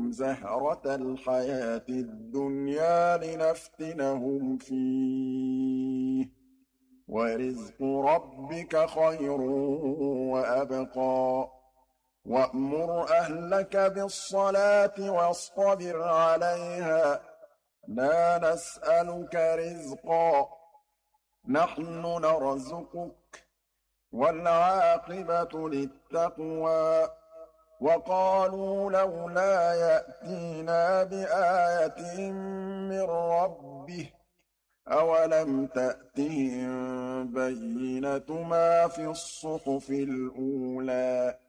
لهم زهرة الحياة الدنيا لنفتنهم فيه ورزق ربك خير وأبقى وأمر أهلك بالصلاة واصطبر عليها لا نسألك رزقا نحن نرزقك والعاقبة للتقوى وقالوا لولا يأتينا بآية من ربه أولم تأتهم بينة ما في الصحف الأولى